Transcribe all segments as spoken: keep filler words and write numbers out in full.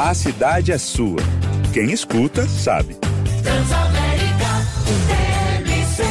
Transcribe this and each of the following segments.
A cidade é sua. Quem escuta, sabe. Transamérica T M C.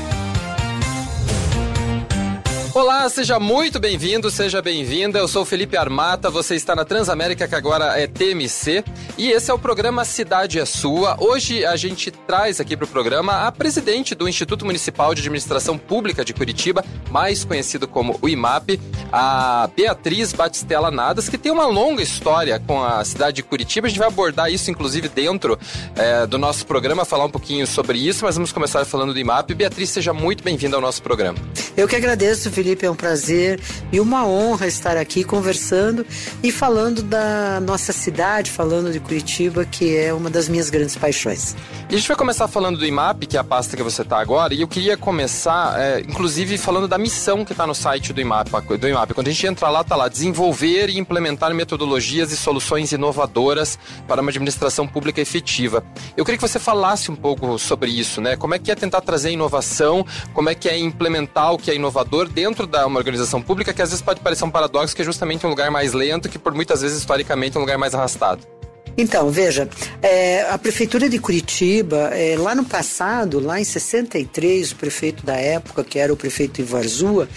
Olá, seja muito bem-vindo, seja bem-vinda. Eu sou o Felipe Armata, você está na Transamérica, que agora é T M C, e esse é o programa Cidade é Sua. Hoje a gente traz aqui para o programa a presidente do Instituto Municipal de Administração Pública de Curitiba, mais conhecido como o I M A P, a Beatriz Batistella Nadas, que tem uma longa história com a cidade de Curitiba. A gente vai abordar isso, inclusive, dentro é, do nosso programa, falar um pouquinho sobre isso, mas vamos começar falando do I M A P. Beatriz, seja muito bem-vinda ao nosso programa. Eu que agradeço, Felipe. É um prazer e uma honra estar aqui conversando e falando da nossa cidade, falando de Curitiba, que é uma das minhas grandes paixões. E a gente vai começar falando do I M A P, que é a pasta que você está agora, e eu queria começar, é, inclusive, falando da missão que está no site do I M A P, do I M A P. Quando a gente entra lá, está lá, desenvolver e implementar metodologias e soluções inovadoras para uma administração pública efetiva. Eu queria que você falasse um pouco sobre isso, né? Como é que é tentar trazer inovação, como é que é implementar o que é inovador dentro da uma organização pública, que às vezes pode parecer um paradoxo, que é justamente um lugar mais lento, que por muitas vezes, historicamente, é um lugar mais arrastado. Então, veja, é, a Prefeitura de Curitiba, é, lá no passado, lá em sessenta e três, o prefeito da época, que era o prefeito Ivo Arzua,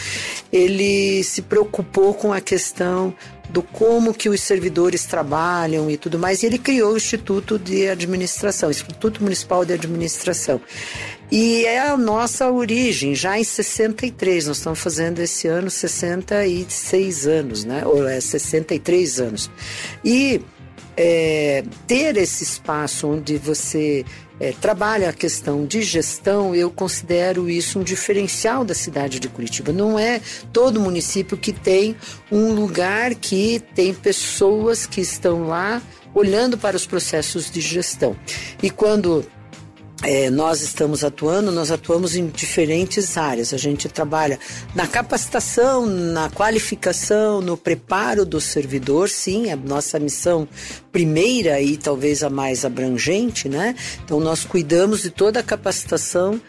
ele se preocupou com a questão do como que os servidores trabalham e tudo mais, e ele criou o Instituto de Administração, Instituto Municipal de Administração. E é a nossa origem, já em sessenta e três, nós estamos fazendo esse ano sessenta e seis anos, né? Ou é sessenta e três anos. E é, ter esse espaço onde você é, trabalha a questão de gestão, eu considero isso um diferencial da cidade de Curitiba. Não é todo município que tem um lugar que tem pessoas que estão lá olhando para os processos de gestão. E quando É, nós estamos atuando, nós atuamos em diferentes áreas. A gente trabalha na capacitação, na qualificação, no preparo do servidor, sim, a nossa missão primeira e talvez a mais abrangente, né? Então nós cuidamos de toda a capacitação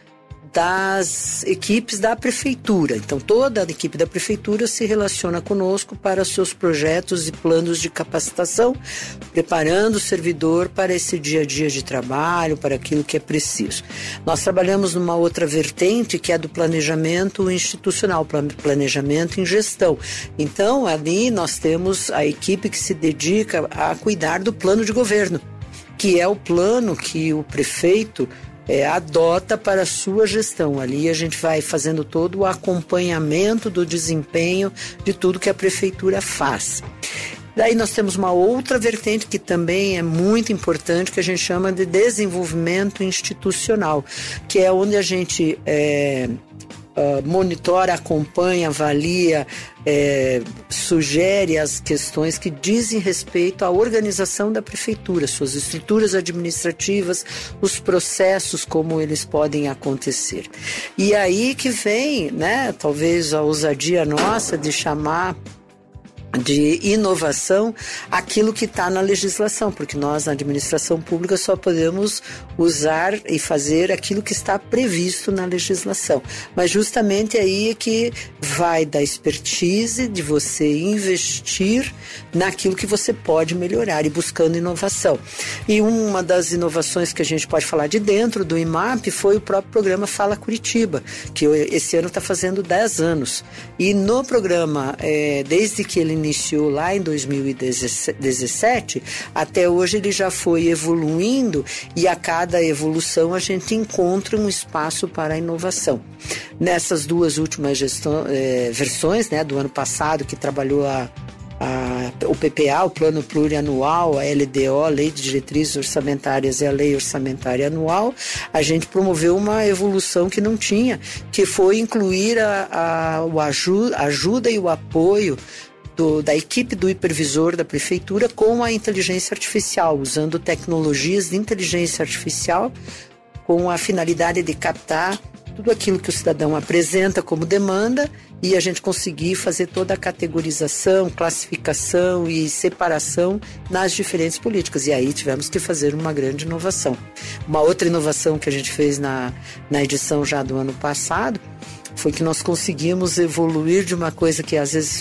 das equipes da prefeitura. Então toda a equipe da prefeitura se relaciona conosco para seus projetos e planos de capacitação, preparando o servidor para esse dia a dia de trabalho, para aquilo que é preciso. Nós trabalhamos numa outra vertente, que é do planejamento institucional, planejamento em gestão. Então ali nós temos a equipe que se dedica a cuidar do plano de governo, que é o plano que o prefeito É, adota para a sua gestão. Ali a gente vai fazendo todo o acompanhamento do desempenho de tudo que a prefeitura faz. Daí nós temos uma outra vertente que também é muito importante, que a gente chama de desenvolvimento institucional, que é onde a gente é, Uh, monitora, acompanha, avalia, é, sugere as questões que dizem respeito à organização da prefeitura, suas estruturas administrativas, os processos, como eles podem acontecer. E aí que vem, né, talvez a ousadia nossa de chamar de inovação aquilo que está na legislação, porque nós na administração pública só podemos usar e fazer aquilo que está previsto na legislação, mas justamente aí é que vai da expertise de você investir naquilo que você pode melhorar e buscando inovação. E uma das inovações que a gente pode falar de dentro do I M A P foi o próprio programa Fala Curitiba, que esse ano está fazendo dez anos, e no programa, é, desde que ele iniciou lá em dois mil e dezessete, até hoje ele já foi evoluindo, e a cada evolução a gente encontra um espaço para a inovação. Nessas duas últimas gestão, é, versões, né, do ano passado, que trabalhou a, a, o P P A, o Plano Plurianual, a L D O, a Lei de Diretrizes Orçamentárias e a Lei Orçamentária Anual, a gente promoveu uma evolução que não tinha, que foi incluir a, a, o ajuda, ajuda e o apoio Do, da equipe do hipervisor da prefeitura com a inteligência artificial, usando tecnologias de inteligência artificial com a finalidade de captar tudo aquilo que o cidadão apresenta como demanda e a gente conseguir fazer toda a categorização, classificação e separação nas diferentes políticas. E aí tivemos que fazer uma grande inovação. Uma outra inovação que a gente fez na, na edição já do ano passado foi que nós conseguimos evoluir de uma coisa que às vezes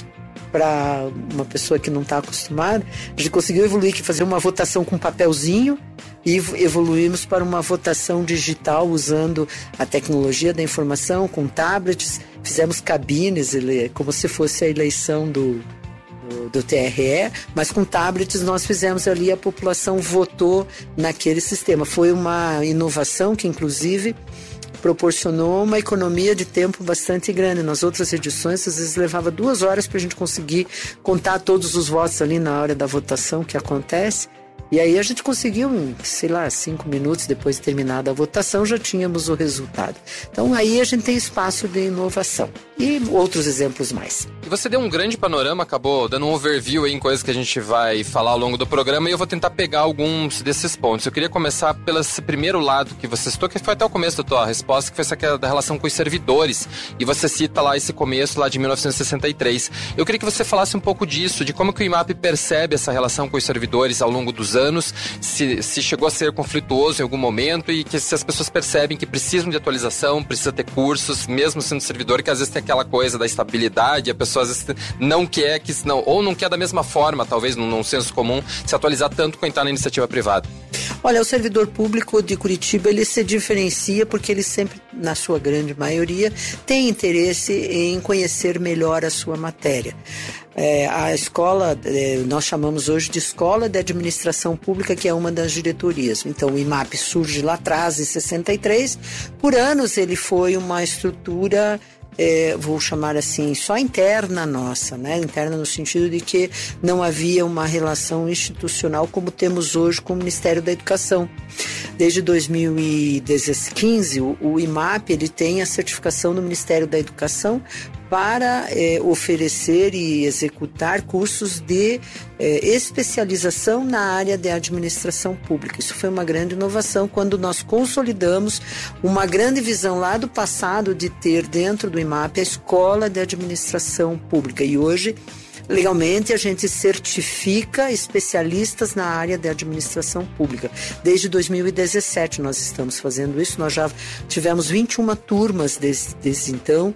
para uma pessoa que não está acostumada, a gente conseguiu evoluir, que fazer uma votação com papelzinho, e evoluímos para uma votação digital usando a tecnologia da informação, com tablets, fizemos cabines, como se fosse a eleição do, do, do T R E, mas com tablets nós fizemos ali, a população votou naquele sistema. Foi uma inovação que, inclusive, proporcionou uma economia de tempo bastante grande. Nas outras edições, às vezes levava duas horas para a gente conseguir contar todos os votos ali na hora da votação que acontece. E aí a gente conseguiu, em, sei lá, cinco minutos depois de terminada a votação, já tínhamos o resultado. Então aí a gente tem espaço de inovação. E outros exemplos mais. E você deu um grande panorama, acabou dando um overview aí em coisas que a gente vai falar ao longo do programa, e eu vou tentar pegar alguns desses pontos. Eu queria começar pelo esse primeiro lado que você citou, que foi até o começo da tua resposta, que foi essa da relação com os servidores. E você cita lá esse começo lá de mil novecentos e sessenta e três. Eu queria que você falasse um pouco disso, de como que o I M A P percebe essa relação com os servidores ao longo dos anos, se, se chegou a ser conflituoso em algum momento, e que se as pessoas percebem que precisam de atualização, precisa ter cursos, mesmo sendo servidor, que às vezes tem aquela coisa da estabilidade, a pessoa às vezes não quer, que, não, ou não quer da mesma forma, talvez num, num senso comum, se atualizar tanto quanto está na iniciativa privada. Olha, o servidor público de Curitiba, ele se diferencia porque ele sempre, na sua grande maioria, tem interesse em conhecer melhor a sua matéria. É, a escola, é, nós chamamos hoje de Escola de Administração Pública, que é uma das diretorias. Então, o I M A P surge lá atrás, em sessenta e três. Por anos, ele foi uma estrutura... É, vou chamar assim, só interna nossa, né? Interna no sentido de que não havia uma relação institucional como temos hoje com o Ministério da Educação. Desde dois mil e quinze, o, o I M A P ele tem a certificação do Ministério da Educação para é, oferecer e executar cursos de é, especialização na área de administração pública. Isso foi uma grande inovação quando nós consolidamos uma grande visão lá do passado de ter dentro do I M A P a Escola de Administração Pública. E hoje, legalmente, a gente certifica especialistas na área de administração pública. Desde dois mil e dezessete nós estamos fazendo isso. Nós já tivemos vinte e uma turmas desde, desde então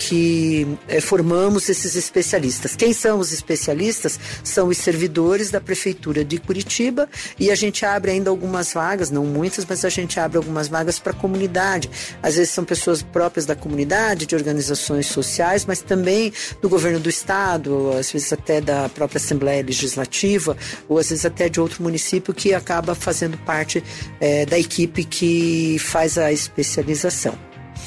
que é, formamos esses especialistas. Quem são os especialistas? São os servidores da Prefeitura de Curitiba, e a gente abre ainda algumas vagas, não muitas, mas a gente abre algumas vagas para a comunidade. Às vezes são pessoas próprias da comunidade, de organizações sociais, mas também do governo do estado, às vezes até da própria Assembleia Legislativa, ou às vezes até de outro município que acaba fazendo parte é, da equipe que faz a especialização.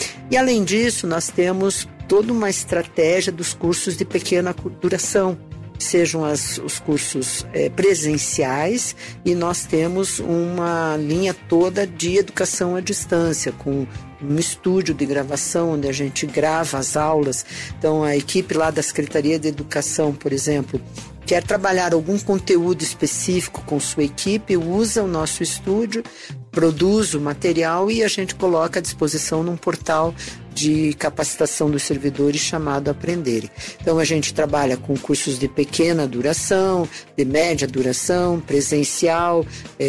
E além disso, nós temos toda uma estratégia dos cursos de pequena duração, sejam as, os cursos é, presenciais, e nós temos uma linha toda de educação à distância, com um estúdio de gravação onde a gente grava as aulas. Então a equipe lá da Secretaria de Educação, por exemplo, quer trabalhar algum conteúdo específico com sua equipe, usa o nosso estúdio, produz o material e a gente coloca à disposição num portal de capacitação dos servidores chamado Aprenderem. Então a gente trabalha com cursos de pequena duração, de média duração, presencial,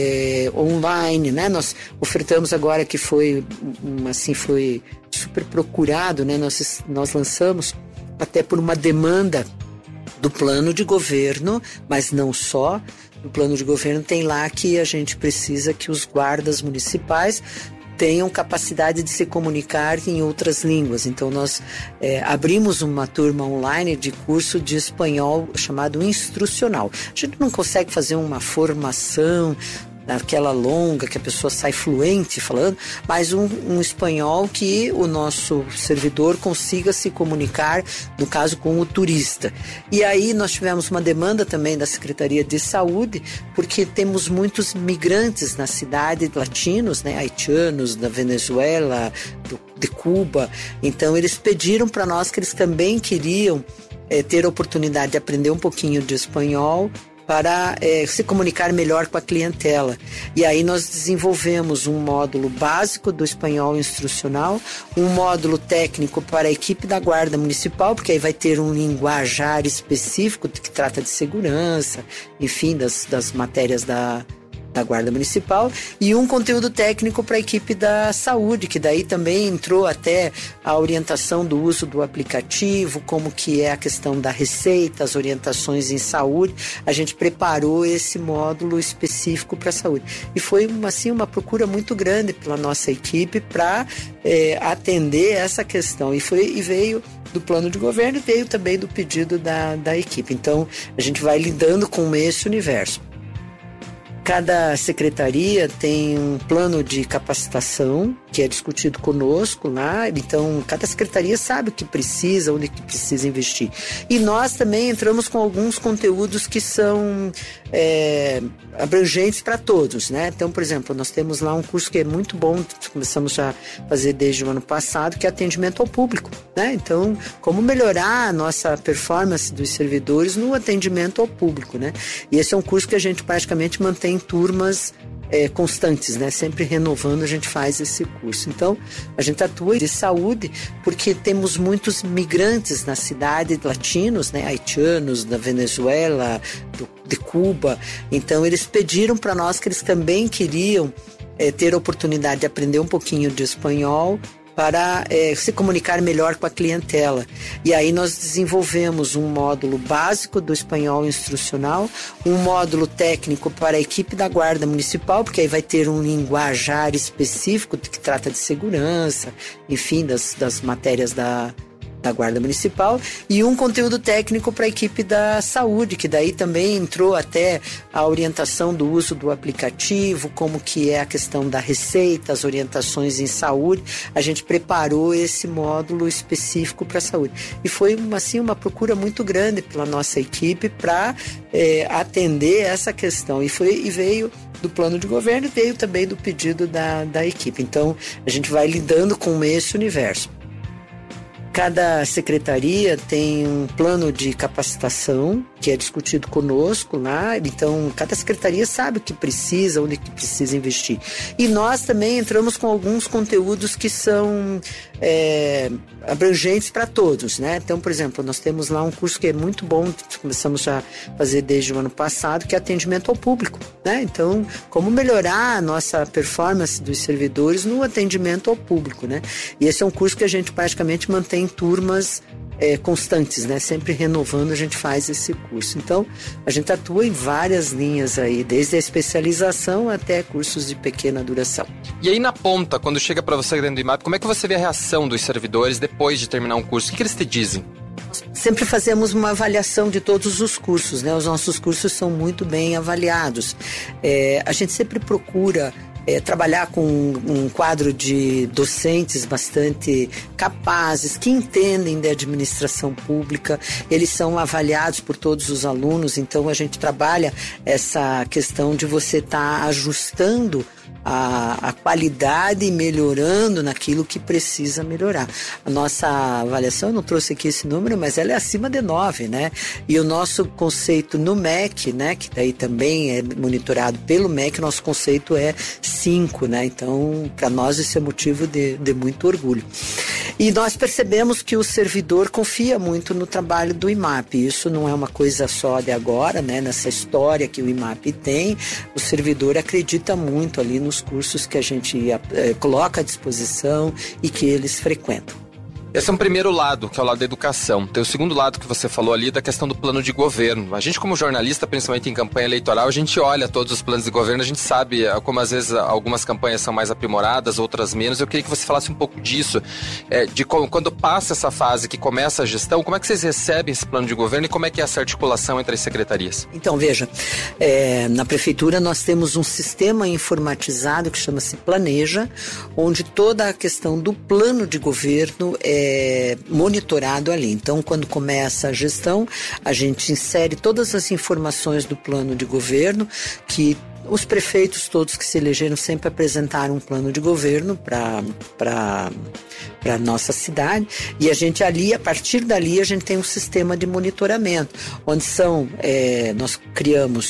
é, online, né? Nós ofertamos agora, que foi assim, foi super procurado, né? Nós, nós lançamos até por uma demanda do plano de governo, mas não só. No plano de governo tem lá que a gente precisa que os guardas municipais tenham capacidade de se comunicar em outras línguas. Então nós é, abrimos uma turma online de curso de espanhol chamado instrucional. A gente não consegue fazer uma formação aquela longa, que a pessoa sai fluente falando, mas um, um espanhol que o nosso servidor consiga se comunicar, no caso, com o turista. E aí nós tivemos uma demanda também da Secretaria de Saúde, porque temos muitos migrantes na cidade, latinos, né, haitianos, da Venezuela, do, de Cuba. Então eles pediram para nós que eles também queriam é, ter a oportunidade de aprender um pouquinho de espanhol para é, se comunicar melhor com a clientela. E aí nós desenvolvemos um módulo básico do espanhol instrucional, um módulo técnico para a equipe da Guarda Municipal, porque aí vai ter um linguajar específico que trata de segurança, enfim, das, das matérias da, da Guarda Municipal, e um conteúdo técnico para a equipe da saúde, que daí também entrou até a orientação do uso do aplicativo, como que é a questão da receita, as orientações em saúde. A gente preparou esse módulo específico para a saúde. E foi uma, assim, uma procura muito grande pela nossa equipe para é, atender essa questão. E, foi, e veio do plano de governo e veio também do pedido da, da equipe. Então, a gente vai lidando com esse universo. Cada secretaria tem um plano de capacitação que é discutido conosco lá, então cada secretaria sabe o que precisa, onde que precisa investir. E nós também entramos com alguns conteúdos que são é, abrangentes para todos, né? Então, por exemplo, nós temos lá um curso que é muito bom, começamos a fazer desde o ano passado, que é atendimento ao público, né? Então, como melhorar a nossa performance dos servidores no atendimento ao público, né? E esse é um curso que a gente praticamente mantém turmas é, constantes, né? Sempre renovando, a gente faz esse curso. Então, a gente atua de saúde porque temos muitos migrantes na cidade, latinos, né? Haitianos, da Venezuela, do, de Cuba. Então, eles pediram para nós que eles também queriam é, ter a oportunidade de aprender um pouquinho de espanhol para é, se comunicar melhor com a clientela. E aí nós desenvolvemos um módulo básico do espanhol instrucional, um módulo técnico para a equipe da Guarda Municipal, porque aí vai ter um linguajar específico que trata de segurança, enfim, das, das matérias da da Guarda Municipal, e um conteúdo técnico para a equipe da saúde, que daí também entrou até a orientação do uso do aplicativo, como que é a questão da receita, as orientações em saúde. A gente preparou esse módulo específico para a saúde. E foi uma, assim, uma procura muito grande pela nossa equipe para é, atender essa questão. E, foi, e veio do plano de governo e veio também do pedido da, da equipe. Então, a gente vai lidando com esse universo. Cada secretaria tem um plano de capacitação que é discutido conosco lá, então cada secretaria sabe o que precisa, onde que precisa investir. E nós também entramos com alguns conteúdos que são é, abrangentes para todos, né? Então, por exemplo, nós temos lá um curso que é muito bom, começamos a fazer desde o ano passado, que é atendimento ao público, né? Então, como melhorar a nossa performance dos servidores no atendimento ao público, né? E esse é um curso que a gente praticamente mantém turmas é, constantes, né? Sempre renovando, a gente faz esse curso. Então, a gente atua em várias linhas aí, desde a especialização até cursos de pequena duração. E aí na ponta, quando chega para você dentro do I M A P, como é que você vê a reação dos servidores depois de terminar um curso? O que, que eles te dizem? Sempre fazemos uma avaliação de todos os cursos, né? Os nossos cursos são muito bem avaliados. É, a gente sempre procura É, trabalhar com um quadro de docentes bastante capazes, que entendem de administração pública. Eles são avaliados por todos os alunos, então a gente trabalha essa questão de você estar tá ajustando a, a qualidade e melhorando naquilo que precisa melhorar. A nossa avaliação, eu não trouxe aqui esse número, mas ela é acima de nove, né? E o nosso conceito no M E C, né, que daí também é monitorado pelo M E C, nosso conceito é cinco, né? Então, para nós isso é motivo de, de muito orgulho. E nós percebemos que o servidor confia muito no trabalho do I M A P. Isso não é uma coisa só de agora, né? Nessa história que o I M A P tem, o servidor acredita muito ali nos cursos que a gente é, coloca à disposição e que eles frequentam. Esse é um primeiro lado, que é o lado da educação. Tem o segundo lado que você falou ali, da questão do plano de governo. A gente, como jornalista, principalmente em campanha eleitoral, a gente olha todos os planos de governo, a gente sabe como às vezes algumas campanhas são mais aprimoradas, outras menos. Eu queria que você falasse um pouco disso, é, de como, quando passa essa fase que começa a gestão, como é que vocês recebem esse plano de governo e como é que é essa articulação entre as secretarias? Então, veja, é, na prefeitura nós temos um sistema informatizado que chama-se Planeja, onde toda a questão do plano de governo é É monitorado ali. Então, quando começa a gestão, a gente insere todas as informações do plano de governo, que os prefeitos todos que se elegeram sempre apresentaram um plano de governo para para para a nossa cidade, e a gente ali, a partir dali, a gente tem um sistema de monitoramento, onde são, é, nós criamos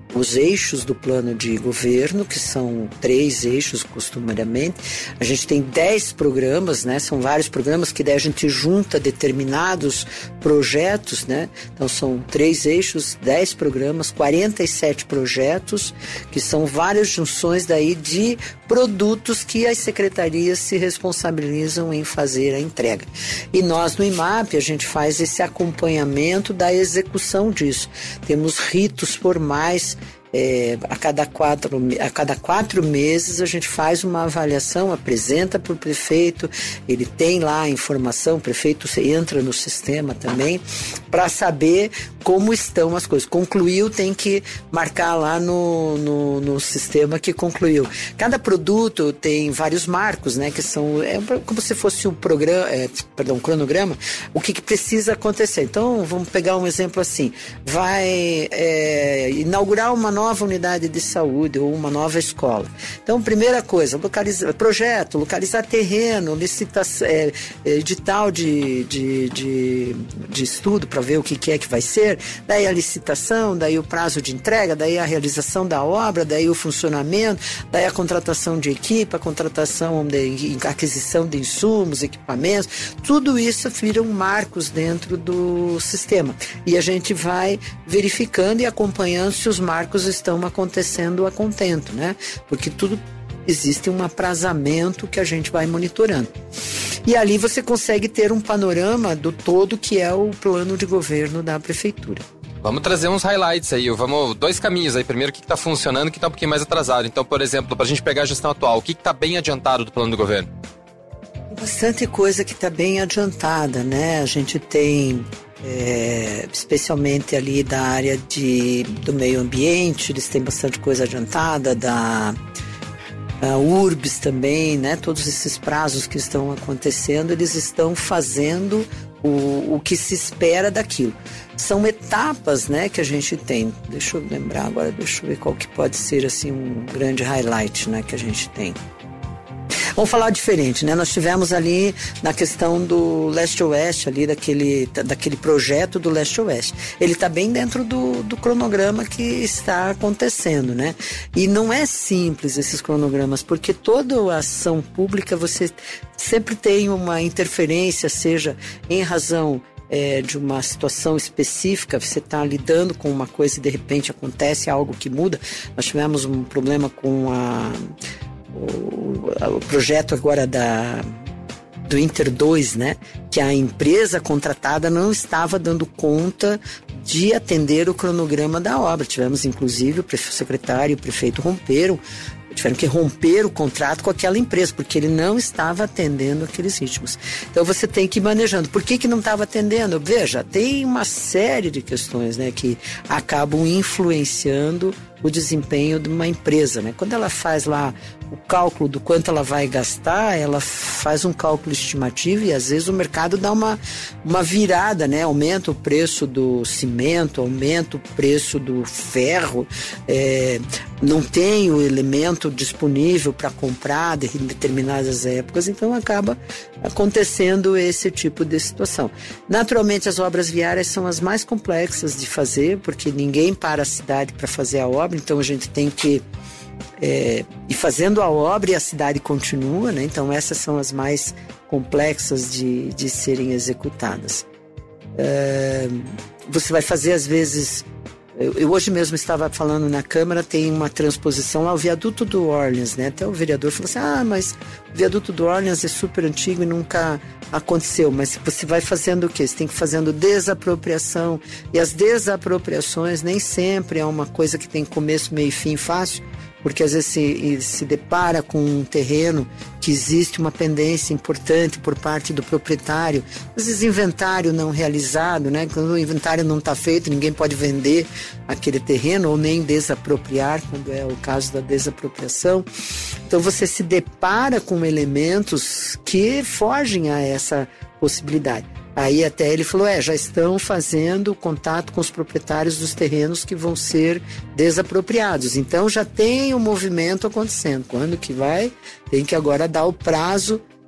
os eixos do plano de governo, que são três eixos costumariamente. A gente tem dez programas, né? São vários programas que daí a gente junta determinados projetos, né? Então são três eixos, dez programas, quarenta e sete projetos, que são várias junções daí de produtos que as secretarias se responsabilizam em fazer a entrega. E nós no I M A P a gente faz esse acompanhamento da execução disso. Temos ritos formais. É, a, cada quatro, a cada quatro meses a gente faz uma avaliação, apresenta para o prefeito, ele tem lá a informação, o prefeito entra no sistema também para saber como estão as coisas. Concluiu, tem que marcar lá no, no, no sistema que concluiu. Cada produto tem vários marcos, né, que são é como se fosse um programa, é, perdão, um cronograma, o que, que precisa acontecer. Então vamos pegar um exemplo assim, vai é, inaugurar uma nova unidade de saúde ou uma nova escola. Então, primeira coisa, localizar, projeto, localizar terreno, licitação, é, edital de, de, de, de estudo para ver o que, que é que vai ser, daí a licitação, daí o prazo de entrega, daí a realização da obra, daí o funcionamento, daí a contratação de equipe, a contratação de a aquisição de insumos, equipamentos, tudo isso viram marcos dentro do sistema. E a gente vai verificando e acompanhando se os marcos estão acontecendo a contento, né? Porque tudo existe um aprazamento que a gente vai monitorando. E ali você consegue ter um panorama do todo que é o plano de governo da prefeitura. Vamos trazer uns highlights aí, vamos, dois caminhos aí. Primeiro, o que está funcionando e o que está um pouquinho mais atrasado. Então, por exemplo, para a gente pegar a gestão atual, o que está bem adiantado do plano do governo? Bastante coisa que está bem adiantada, né? A gente tem... É, especialmente ali da área de, do meio ambiente, eles têm bastante coisa adiantada, da a URBS também, né? Todos esses prazos que estão acontecendo, eles estão fazendo o, o que se espera daquilo. São etapas, né, que a gente tem. Deixa eu lembrar agora, deixa eu ver qual que pode ser assim, um grande highlight, né, que a gente tem. Vamos falar diferente, né? Nós tivemos ali na questão do leste-oeste, ali daquele, daquele projeto do leste-oeste. Ele está bem dentro do, do cronograma que está acontecendo, né? E não é simples esses cronogramas, porque toda ação pública você sempre tem uma interferência, seja em razão É, de uma situação específica, você está lidando com uma coisa e de repente acontece algo que muda. Nós tivemos um problema com a, o, o projeto agora da, do Inter dois, né? Que a empresa contratada não estava dando conta de atender o cronograma da obra. Tivemos inclusive o prefeito, o secretário e o prefeito romperam tiveram que romper o contrato com aquela empresa, porque ele não estava atendendo aqueles ritmos. Então você tem que ir manejando. Por que que não estava atendendo? Veja, tem uma série de questões, né, que acabam influenciando o desempenho de uma empresa, né? Quando ela faz lá o cálculo do quanto ela vai gastar, ela faz um cálculo estimativo e às vezes o mercado dá uma, uma virada, né? Aumenta o preço do cimento, aumenta o preço do ferro, é, não tem o elemento disponível para comprar em determinadas épocas, então acaba acontecendo esse tipo de situação. Naturalmente as obras viárias são as mais complexas de fazer, porque ninguém para a cidade para fazer a obra, então a gente tem que é, ir fazendo a obra e a cidade continua, né? Então essas são as mais complexas de, de serem executadas. É, você vai fazer às vezes... Eu, eu hoje mesmo estava falando na Câmara, tem uma transposição lá, o viaduto do Orleans, né? Até o vereador falou assim, ah, mas o viaduto do Orleans é super antigo e nunca aconteceu. Mas você vai fazendo o quê? Você tem que ir fazendo desapropriação. E as desapropriações nem sempre é uma coisa que tem começo, meio e fim fácil, porque às vezes se, se depara com um terreno que existe uma pendência importante por parte do proprietário, às vezes inventário não realizado, né? Quando o inventário não está feito, ninguém pode vender aquele terreno ou nem desapropriar, quando é o caso da desapropriação. Então você se depara com elementos que fogem a essa possibilidade. Aí até ele falou, é, já estão fazendo contato com os proprietários dos terrenos que vão ser desapropriados. Então já tem um movimento acontecendo. Quando que vai? Tem que agora dar o prazo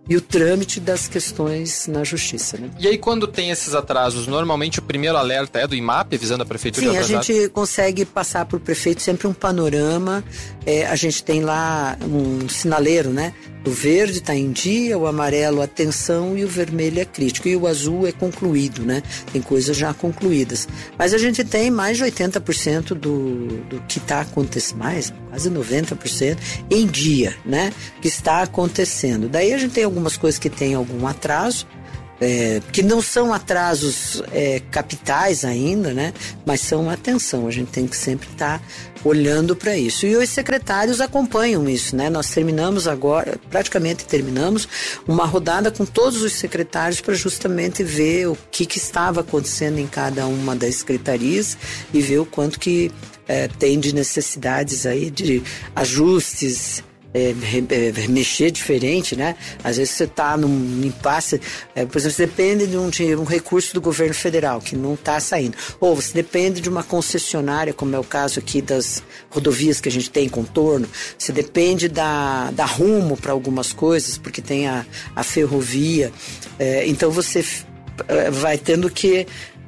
e o trâmite das questões na justiça, né? E aí, quando tem esses atrasos, normalmente o primeiro alerta é do I M A P, visando a prefeitura Sim, de atrasado? a gente consegue passar para o prefeito sempre um panorama. É, a gente tem lá um sinaleiro, né? O verde está em dia, o amarelo atenção e o vermelho é crítico. E o azul é concluído, né? Tem coisas já concluídas. Mas a gente tem mais de oitenta por cento do, do que está acontecendo, mais, quase noventa por cento em dia, né? Que está acontecendo. Daí a gente tem algumas coisas que tem algum atraso, É, que não são atrasos é, capitais ainda, né? Mas são atenção, a gente tem que sempre estar tá olhando para isso. E os secretários acompanham isso, né? Nós terminamos agora, praticamente terminamos, uma rodada com todos os secretários para justamente ver o que, que estava acontecendo em cada uma das secretarias e ver o quanto que é, tem de necessidades aí de ajustes. É, é, mexer diferente, né? Às vezes você está num impasse, é, por exemplo, você depende de um, de um recurso do governo federal que não está saindo, ou você depende de uma concessionária, como é o caso aqui das rodovias que a gente tem em contorno, você depende da, da Rumo para algumas coisas, porque tem a, a ferrovia, é, então você é, vai tendo que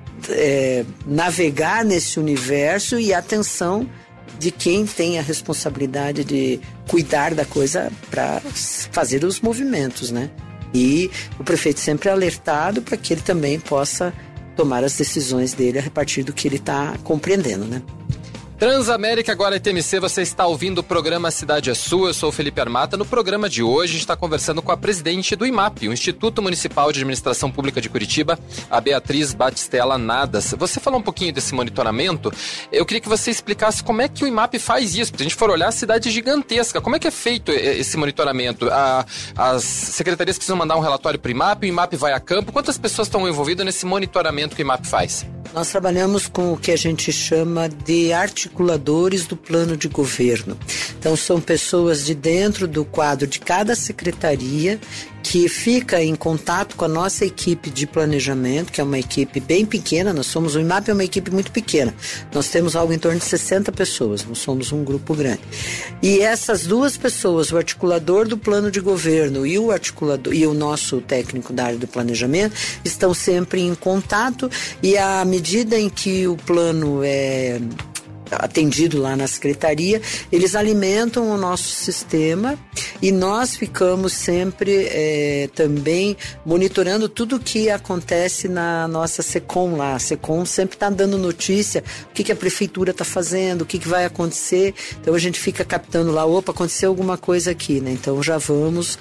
é, navegar nesse universo e atenção de quem tem a responsabilidade de cuidar da coisa para fazer os movimentos, né? E o prefeito sempre é alertado para que ele também possa tomar as decisões dele a partir do que ele está compreendendo, né? Transamérica, agora é T M C, você está ouvindo o programa Cidade é Sua, eu sou o Felipe Armata. No programa de hoje, a gente está conversando com a presidente do I M A P, o Instituto Municipal de Administração Pública de Curitiba, a Beatriz Batistella Nadas. Você falou um pouquinho desse monitoramento, eu queria que você explicasse como é que o I M A P faz isso, porque a gente for olhar a cidade gigantesca, como é que é feito esse monitoramento? A, as secretarias precisam mandar um relatório para o I M A P, o I M A P vai a campo, quantas pessoas estão envolvidas nesse monitoramento que o I M A P faz? Nós trabalhamos com o que a gente chama de articuladores do plano de governo. Então, são pessoas de dentro do quadro de cada secretaria que fica em contato com a nossa equipe de planejamento, que é uma equipe bem pequena. Nós somos, o I M A P é uma equipe muito pequena. Nós temos algo em torno de sessenta pessoas, não somos um grupo grande. E essas duas pessoas, o articulador do plano de governo e o articulador e o nosso técnico da área do planejamento, estão sempre em contato, e à medida em que o plano é atendido lá na secretaria, eles alimentam o nosso sistema e nós ficamos sempre é, também monitorando tudo o que acontece na nossa SECOM lá. A SECOM sempre está dando notícia, o que, que a prefeitura está fazendo, o que, que vai acontecer. Então a gente fica captando lá, opa, aconteceu alguma coisa aqui, né? Então já vamos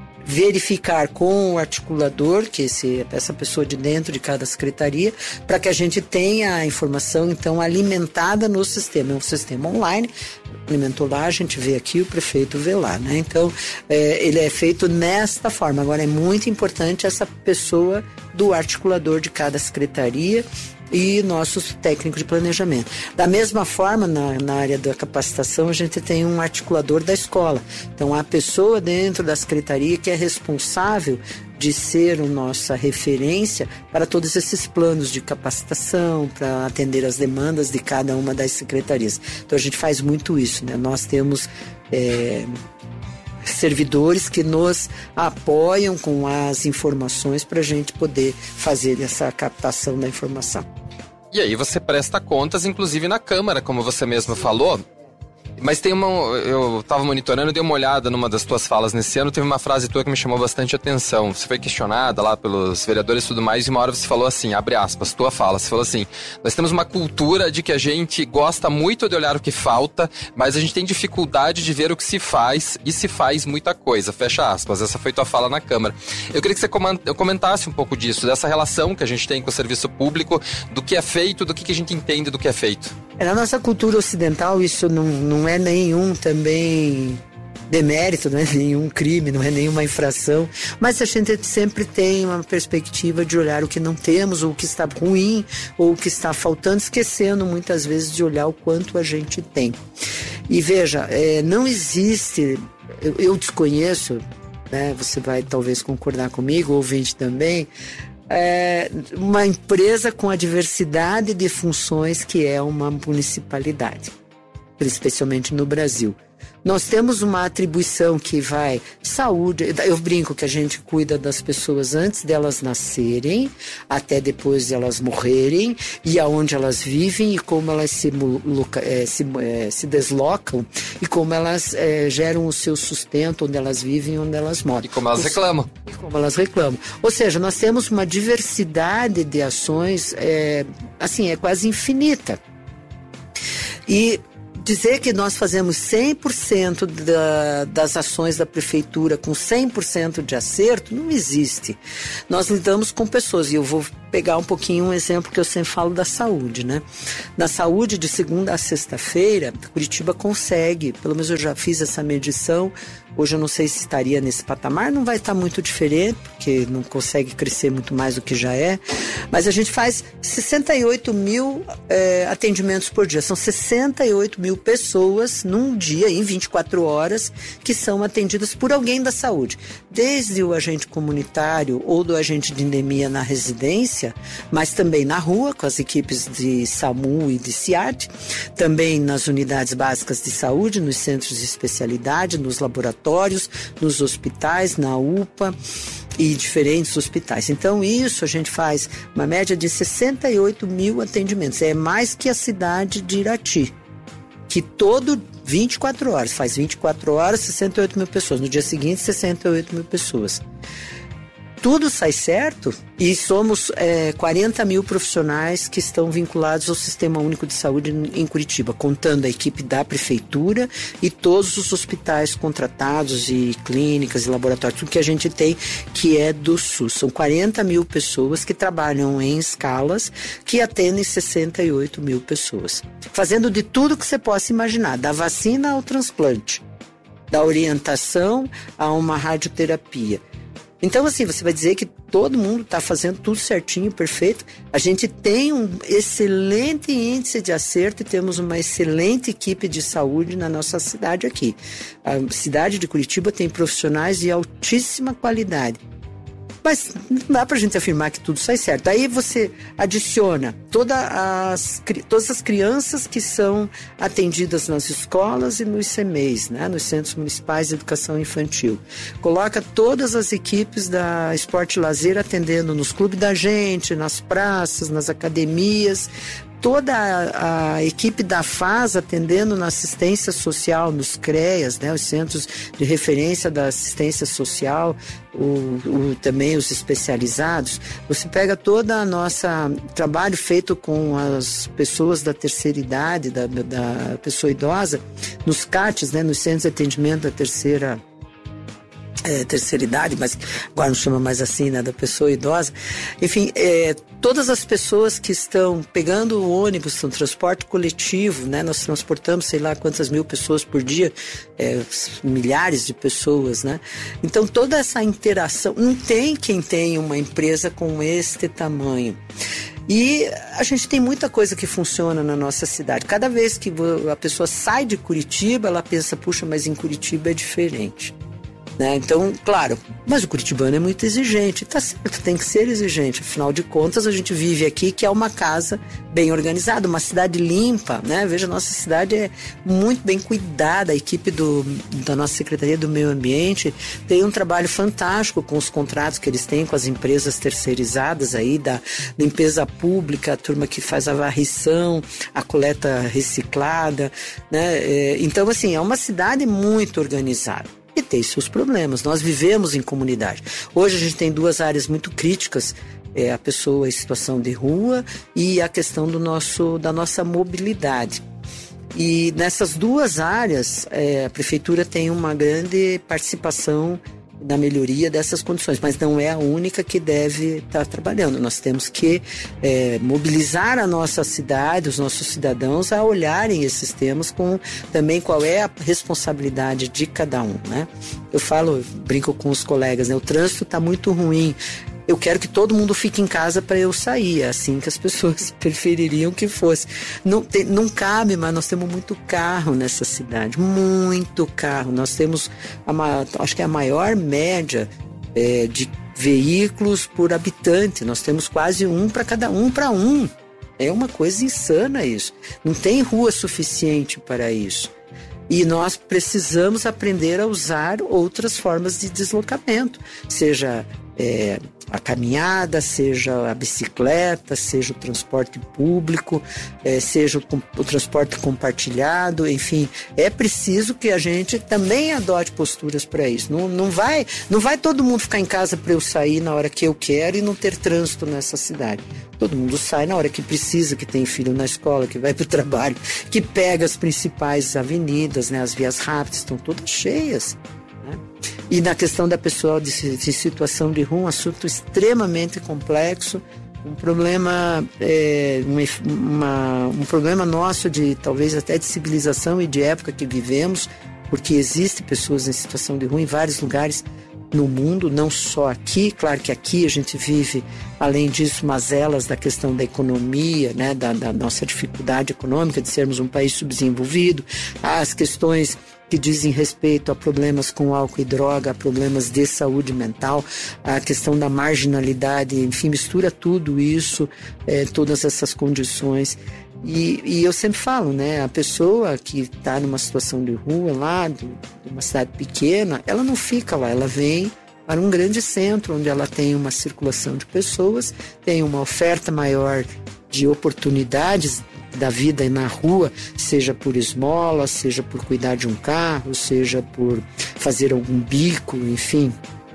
verificar com o articulador, que esse, essa pessoa de dentro de cada secretaria, para que a gente tenha a informação, então, alimentada no sistema. É um sistema online, alimentou lá, a gente vê aqui, o prefeito vê lá, né? Então, é, ele é feito nesta forma. Agora, é muito importante essa pessoa do articulador de cada secretaria e nossos técnicos de planejamento. Da mesma forma, na, na área da capacitação, a gente tem um articulador da escola. Então, a pessoa dentro da secretaria que é responsável de ser a nossa referência para todos esses planos de capacitação, para atender as demandas de cada uma das secretarias. Então, a gente faz muito isso, né? Nós temos É, servidores que nos apoiam com as informações para a gente poder fazer essa captação da informação. E aí você presta contas, inclusive na Câmara, como você mesmo falou. Mas tem uma... Eu estava monitorando, dei uma olhada numa das tuas falas nesse ano, teve uma frase tua que me chamou bastante atenção. Você foi questionada lá pelos vereadores e tudo mais, e uma hora você falou assim, abre aspas, tua fala, você falou assim, nós temos uma cultura de que a gente gosta muito de olhar o que falta, mas a gente tem dificuldade de ver o que se faz, e se faz muita coisa, fecha aspas. Essa foi tua fala na Câmara. Eu queria que você comentasse um pouco disso, dessa relação que a gente tem com o serviço público, do que é feito, do que a gente entende do que é feito. Na nossa cultura ocidental, isso não, não é nenhum também demérito, não é nenhum crime, não é nenhuma infração, mas a gente sempre tem uma perspectiva de olhar o que não temos, ou o que está ruim, ou o que está faltando, esquecendo muitas vezes de olhar o quanto a gente tem. E veja, é, não existe, eu, eu desconheço, né, você vai talvez concordar comigo, ouvinte também, É uma empresa com a diversidade de funções que é uma municipalidade. especialmente no Brasil. Nós temos uma atribuição que vai saúde, eu brinco que a gente cuida das pessoas antes delas nascerem, até depois de elas morrerem, e aonde elas vivem e como elas se, é, se, é, se deslocam e como elas é, geram o seu sustento, onde elas vivem e onde elas moram. E como elas reclamam. E como elas reclamam. Ou seja, nós temos uma diversidade de ações, é, assim, é quase infinita. E dizer que nós fazemos cem por cento da, das ações da prefeitura com cem por cento de acerto, não existe. Nós lidamos com pessoas, e eu vou pegar um pouquinho um exemplo que eu sempre falo da saúde, né? Na saúde, de segunda a sexta-feira, Curitiba consegue, pelo menos eu já fiz essa medição, hoje eu não sei se estaria nesse patamar, não vai estar muito diferente, porque não consegue crescer muito mais do que já é, mas a gente faz sessenta e oito mil é, atendimentos por dia, são sessenta e oito mil pessoas num dia, em vinte e quatro horas, que são atendidas por alguém da saúde, desde o agente comunitário ou do agente de endemia na residência, mas também na rua, com as equipes de SAMU e de CIART, também nas unidades básicas de saúde, nos centros de especialidade, nos laboratórios, nos hospitais, na U P A e diferentes hospitais. Então isso a gente faz uma média de sessenta e oito mil atendimentos, é mais que a cidade de Irati, que todo vinte e quatro horas, faz vinte e quatro horas, sessenta e oito mil pessoas, no dia seguinte sessenta e oito mil pessoas. Tudo sai certo e somos é, quarenta mil profissionais que estão vinculados ao Sistema Único de Saúde em Curitiba, contando a equipe da prefeitura e todos os hospitais contratados e clínicas e laboratórios, tudo que a gente tem que é do SUS. São quarenta mil pessoas que trabalham em escalas que atendem sessenta e oito mil pessoas, fazendo de tudo que você possa imaginar, da vacina ao transplante, da orientação a uma radioterapia. Então, assim, você vai dizer que todo mundo está fazendo tudo certinho, perfeito. A gente tem um excelente índice de acerto e temos uma excelente equipe de saúde na nossa cidade aqui. A cidade de Curitiba tem profissionais de altíssima qualidade. Mas não dá pra gente afirmar que tudo sai certo. Aí você adiciona toda as, todas as crianças que são atendidas nas escolas e nos C M E Is, né, nos Centros Municipais de Educação Infantil. Coloca todas as equipes da Esporte e Lazer atendendo nos clubes da gente, nas praças, nas academias. Toda a, a equipe da F A S atendendo na assistência social, nos CREAS, né, os Centros de Referência da Assistência Social, o, o, também os especializados. Você pega todo o nosso trabalho feito com as pessoas da terceira idade, da, da pessoa idosa, nos C A Ts, né, nos Centros de Atendimento da Terceira É, terceira idade, mas agora não chama mais assim, né, da pessoa idosa. Enfim, é, todas as pessoas que estão pegando o ônibus no transporte coletivo, né, nós transportamos sei lá quantas mil pessoas por dia, é, milhares de pessoas, né? Então toda essa interação, não tem quem tenha uma empresa com este tamanho. E a gente tem muita coisa que funciona na nossa cidade. Cada vez que a pessoa sai de Curitiba, ela pensa, puxa, mas em Curitiba é diferente. Né? Então, claro, mas o curitibano é muito exigente, tá certo, tem que ser exigente, afinal de contas a gente vive aqui que é uma casa bem organizada, uma cidade limpa, né? Veja, a nossa cidade é muito bem cuidada, a equipe do, da nossa Secretaria do Meio Ambiente tem um trabalho fantástico com os contratos que eles têm com as empresas terceirizadas aí, da limpeza pública, a turma que faz a varrição, a coleta reciclada, né? Então, assim, é uma cidade muito organizada. E tem seus problemas. Nós vivemos em comunidade. Hoje a gente tem duas áreas muito críticas, é a pessoa em situação de rua e a questão do nosso, da nossa mobilidade. E nessas duas áreas, é, a prefeitura tem uma grande participação na melhoria dessas condições, mas não é a única que deve estar trabalhando. Nós temos que é, mobilizar a nossa cidade, os nossos cidadãos a olharem esses temas com também qual é a responsabilidade de cada um, né? Eu falo, brinco com os colegas, né? O trânsito está muito ruim. Eu quero que todo mundo fique em casa para eu sair. É assim que as pessoas prefeririam que fosse. Não, tem, não cabe, mas nós temos muito carro nessa cidade. Muito carro. Nós temos, a, acho que é a maior média é, de veículos por habitante. Nós temos quase um para cada um para um. É uma coisa insana isso. Não tem rua suficiente para isso. E nós precisamos aprender a usar outras formas de deslocamento, seja é, a caminhada, seja a bicicleta, seja o transporte público, é, seja o, o transporte compartilhado, enfim, é preciso que a gente também adote posturas para isso. Não, não, vai, não vai todo mundo ficar em casa para eu sair na hora que eu quero e não ter trânsito nessa cidade. Todo mundo sai na hora que precisa, que tem filho na escola, que vai para o trabalho, que pega as principais avenidas, né? As vias rápidas estão todas cheias. Né? E na questão da pessoa de, de situação de rua, um assunto extremamente complexo, um problema, é, uma, um problema nosso de talvez até de civilização e de época que vivemos, porque existem pessoas em situação de rua em vários lugares no mundo, não só aqui. Claro que aqui a gente vive, além disso, mazelas da questão da economia, né, da, da nossa dificuldade econômica de sermos um país subdesenvolvido, as questões que dizem respeito a problemas com álcool e droga, a problemas de saúde mental, a questão da marginalidade, enfim, mistura tudo isso, é, todas essas condições. E, e eu sempre falo, né, a pessoa que está numa situação de rua lá, de, de uma cidade pequena, ela não fica lá, ela vem para um grande centro, onde ela tem uma circulação de pessoas, tem uma oferta maior de oportunidades da vida na rua, seja por esmola, seja por cuidar de um carro, seja por fazer algum bico, enfim.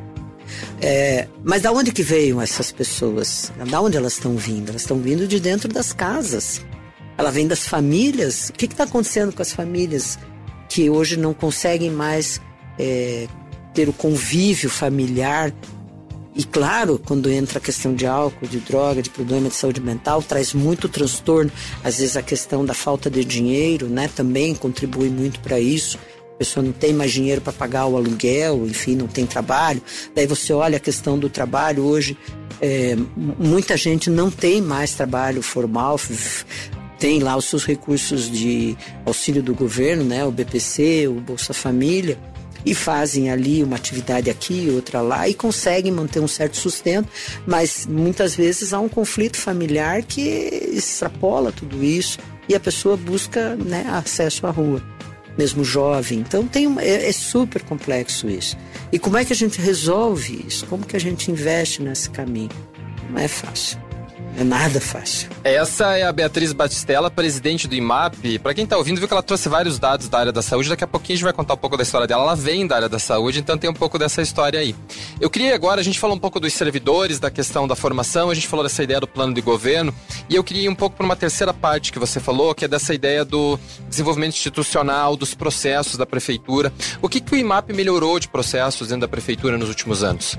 É, mas da onde que veio essas pessoas? Da onde elas estão vindo? Elas estão vindo de dentro das casas. Ela vem das famílias. O que está acontecendo com as famílias que hoje não conseguem mais é, ter o convívio familiar? E claro, quando entra a questão de álcool, de droga, de problema de saúde mental, traz muito transtorno. Às vezes a questão da falta de dinheiro, né, também contribui muito para isso. A pessoa não tem mais dinheiro para pagar o aluguel, enfim, não tem trabalho. Daí você olha a questão do trabalho. Hoje, é, muita gente não tem mais trabalho formal, tem lá os seus recursos de auxílio do governo, né, o B P C, o Bolsa Família, e fazem ali uma atividade aqui, outra lá, e conseguem manter um certo sustento, mas muitas vezes há um conflito familiar que extrapola tudo isso e a pessoa busca, né, acesso à rua, mesmo jovem. Então tem uma, é, é super complexo isso. E como é que a gente resolve isso? Como que a gente investe nesse caminho? Não é fácil. É nada fácil. Essa é a Beatriz Batistella, presidente do I M A P. Para quem está ouvindo, viu que ela trouxe vários dados da área da saúde. Daqui a pouquinho a gente vai contar um pouco da história dela. Ela vem da área da saúde, então tem um pouco dessa história aí. Eu queria agora, a gente falou um pouco dos servidores, da questão da formação, a gente falou dessa ideia do plano de governo, e eu queria ir um pouco para uma terceira parte que você falou, que é dessa ideia do desenvolvimento institucional, dos processos da prefeitura. O que, que o I M A P melhorou de processos dentro da prefeitura nos últimos anos?